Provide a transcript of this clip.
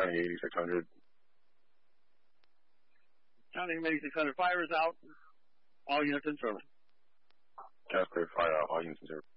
County 8600. County 8600. Fire is out. All units in service. That's clear. Fire out. All units in service.